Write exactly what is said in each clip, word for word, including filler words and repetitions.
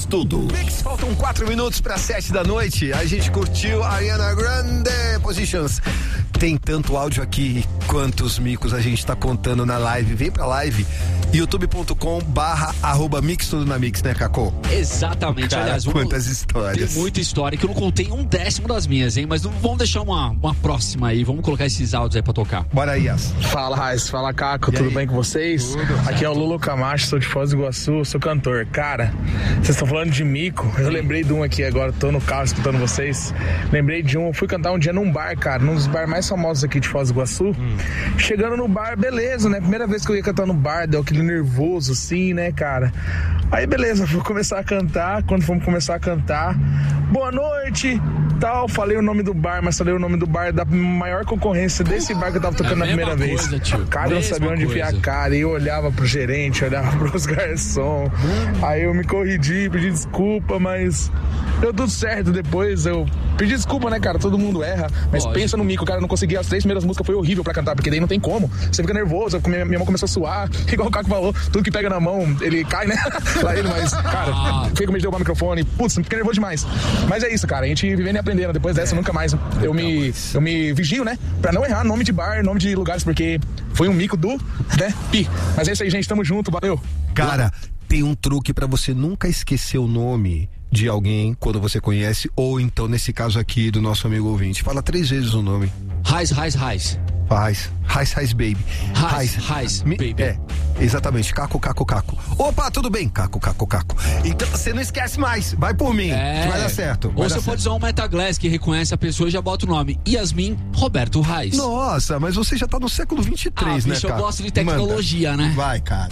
tudo. Mix, faltam quatro minutos para sete da noite. A gente curtiu a Ariana Grande Positions. Tem tanto áudio aqui quantos micos a gente tá contando na live. Vem pra live, youtube ponto com barra arroba mix tudo na mix, né, Cacô? Exatamente. Cara, aliás, quantas vamos, histórias. Tem muita história que eu não contei um décimo das minhas, hein? Mas não, vamos deixar uma, uma próxima aí. Vamos colocar esses áudios aí pra tocar. Bora aí, Yas. Fala, Raiz. Fala, Caco. E tudo aí? bem com vocês? Tudo. Aqui é o Lulu Camacho, sou de Foz do Iguaçu, sou cantor. Cara, vocês estão falando de mico. Eu lembrei de um aqui agora, tô no carro escutando vocês. Lembrei de um, eu fui cantar um dia num bar, cara, num dos bares mais famosos aqui de Foz do Iguaçu. Hum. Chegando no bar, beleza, né? Primeira vez que eu ia cantar no bar, deu aquele nervoso assim, né, cara? Aí, beleza, vou começar a cantar. Quando fomos começar a cantar, boa noite, tal. Falei o nome do bar, mas falei o nome do bar da maior concorrência desse bar que eu tava tocando é na primeira coisa, vez. Tio. Cara, eu não sabia onde enfiar a cara. E eu olhava pro gerente, olhava pros garçons. Hum. Aí eu me corrigi, pedi desculpa, mas deu tudo certo depois. Eu pedi desculpa, né, cara? Todo mundo erra. Mas Lógico. Pensa no mico, cara. Eu não consegui. As três primeiras músicas foi horrível pra cantar, porque daí não tem como. Você fica nervoso, minha, minha mão começou a suar. Igual o Caco falou, tudo que pega na mão, ele cai, né? Lá ele, mas, cara, ah. fiquei com medo de derrubar o microfone. Putz, fiquei nervoso demais. Mas é isso, cara. A gente vivendo e aprendendo. Depois dessa, é. nunca mais. Eu me, eu me vigio, né? Pra não errar nome de bar, nome de lugares, porque foi um mico do, né? Pi. Mas é isso aí, gente. Tamo junto. Valeu. Cara, tem um truque pra você nunca esquecer o nome de alguém quando você conhece, ou então nesse caso aqui do nosso amigo ouvinte. Fala três vezes o nome. Raiz, Raiz, Raiz. Raiz, Raiz, Raiz, baby. Raiz, Raiz, baby. É, exatamente. Caco, Caco, Caco. Opa, tudo bem? Caco, Caco, Caco. Então você não esquece mais. Vai por mim, é. que vai dar certo. Vai ou dar você certo. pode usar um Metaglass que reconhece a pessoa e já bota o nome. Yasmin Roberto Raiz. Nossa, mas você já tá no século vinte e três, ah, né, bicho, cara? eu gosto de tecnologia, Manda. né? Vai, cara.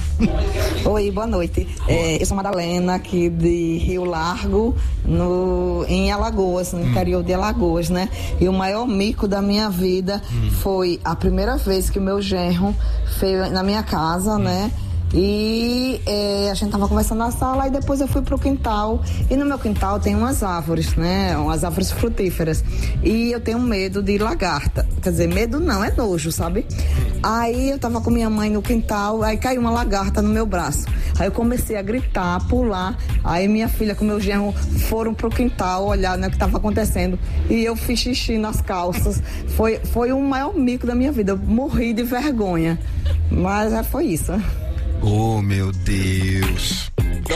Oi, boa noite. É, eu sou Madalena, aqui de Rio Largo, no, em Alagoas, no hum. interior de Alagoas, né? E o maior mico da minha vida hum. foi a primeira vez que o meu genro veio na minha casa, hum. né? E é, a gente tava conversando na sala e depois eu fui pro quintal. E no meu quintal tem umas árvores, né? Umas árvores frutíferas. E eu tenho medo de lagarta. Quer dizer, medo não, é nojo, sabe? Aí eu tava com minha mãe no quintal, aí caiu uma lagarta no meu braço. Aí eu comecei a gritar, a pular. Aí minha filha com meu genro foram pro quintal olhar, né, o que tava acontecendo. E eu fiz xixi nas calças. Foi, foi o maior mico da minha vida. Eu morri de vergonha. Mas é, foi isso. Oh, meu Deus.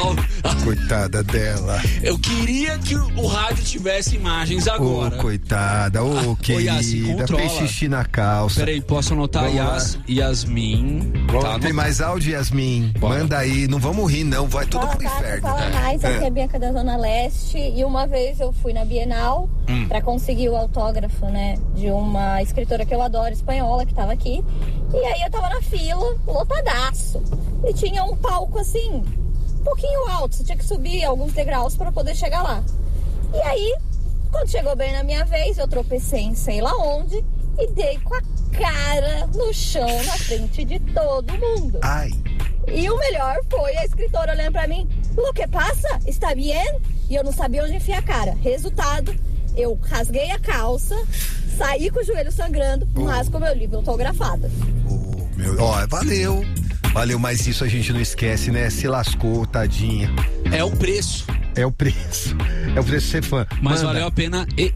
Coitada dela. Eu queria que o rádio tivesse imagens agora. Oh, coitada, oh, ah, querida. Fez xixi na calça. Peraí, posso anotar Yas, Yasmin. Tá, tem mais áudio, Yasmin? Bora. Manda aí, não vamos rir não, vai tudo fala, pro inferno. Fala é. mais, aqui é a Bianca da Zona Leste. E uma vez eu fui na Bienal hum. pra conseguir o autógrafo, né, de uma escritora que eu adoro, espanhola, que tava aqui. E aí eu tava na fila, lotadaço. E tinha um palco assim, um pouquinho alto, você tinha que subir alguns degraus para poder chegar lá. E aí, quando chegou bem na minha vez, eu tropecei em sei lá onde e dei com a cara no chão na frente de todo mundo. Ai. E o melhor foi a escritora olhando pra mim, "Lo que passa? Está bien?" E eu não sabia onde enfiar a cara. Resultado, eu rasguei a calça, saí com o joelho sangrando, oh. mas com o meu livro autografado. Oh, meu... Ó, valeu. Valeu, mas isso a gente não esquece, né? Se lascou, tadinha. É o preço. É o preço. É o preço de ser fã. Mas Manda. Valeu a pena, e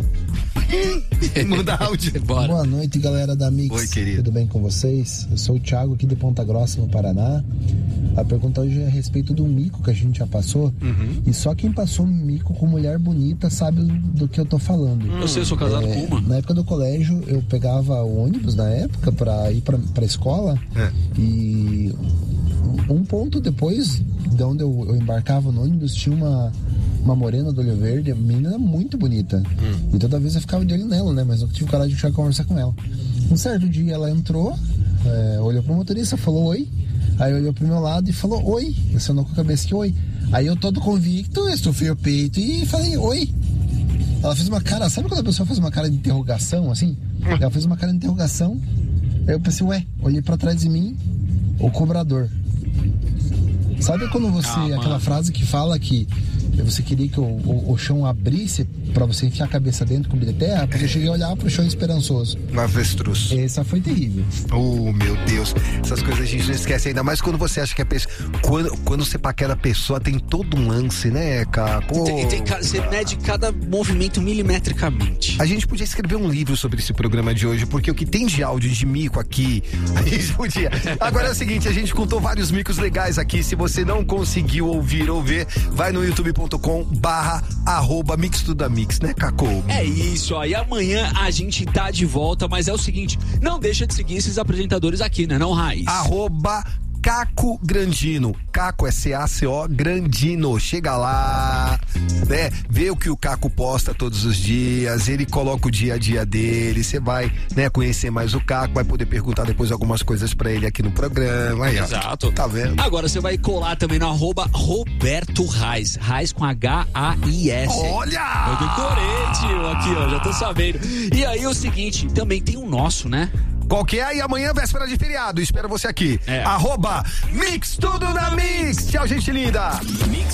e. Manda áudio. Bora. Boa noite, galera da Mix. Oi, querido. Tudo bem com vocês? Eu sou o Thiago aqui de Ponta Grossa, no Paraná. A pergunta hoje é a respeito do mico que a gente já passou. Uhum. E só quem passou um mico com mulher bonita sabe do, do que eu tô falando. Eu sei, eu sou casado é, com uma. Na época do colégio, eu pegava o ônibus na época pra ir pra, pra escola. É. E um ponto depois de onde eu, eu embarcava no ônibus, tinha uma, uma morena do olho verde, uma menina muito bonita. Hum. E toda vez eu ficava de olho nela, né? Mas eu tive coragem de chegar a conversar com ela. Um certo dia ela entrou, é, olhou pro motorista, falou oi. Aí olhou pro meu lado e falou oi. Acionou com a cabeça que oi. Aí eu todo convicto, estufei o peito e falei oi. Ela fez uma cara, sabe quando a pessoa faz uma cara de interrogação, assim? Ela fez uma cara de interrogação. Aí eu pensei, ué, olhei pra trás de mim, o cobrador. Sabe quando você, ah, aquela frase que fala que você queria que o, o, o chão abrisse pra você enfiar a cabeça dentro com de terra, porque eu cheguei a olhar pro chão esperançoso. Um avestruz. Essa foi terrível. Oh, meu Deus. Essas coisas a gente não esquece, ainda mais quando você acha que a pessoa... Quando, quando você paquera a pessoa, tem todo um lance, né, Caco? Tem, tem, você mede cada movimento milimetricamente. A gente podia escrever um livro sobre esse programa de hoje, porque o que tem de áudio de mico aqui, a gente podia. Agora é o seguinte, a gente contou vários micos legais aqui. Se você não conseguiu ouvir ou ver, vai no youtube ponto com barra arroba mix tudo da mix, né, Caco? É isso, ó. E amanhã a gente tá de volta, mas é o seguinte, não deixa de seguir esses apresentadores aqui, né, não, Raiz? Arroba Caco Grandino. Caco é C A C O Grandino. Chega lá, né? Vê o que o Caco posta todos os dias. Ele coloca o dia a dia dele. Você vai, né, conhecer mais o Caco. Vai poder perguntar depois algumas coisas pra ele aqui no programa. Aí, exato. Ó, tá vendo? Agora você vai colar também no arroba Roberto Raiz. Raiz com H A I S. Olha! Eu decorei, tio. Aqui, ó. Já tô sabendo. E aí, o seguinte, também tem o nosso, né? Qual que é? E amanhã, véspera de feriado. Espero você aqui. É. Arroba Mix Tudo na Mix. Tchau, gente linda. Mix.